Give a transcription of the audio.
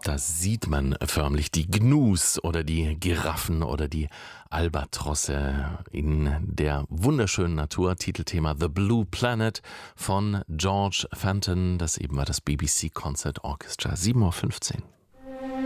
Da sieht man förmlich die Gnus oder die Giraffen oder die Albatrosse in der wunderschönen Natur. Titelthema The Blue Planet von George Fenton. Das eben war das BBC Concert Orchestra. 7:15 Uhr.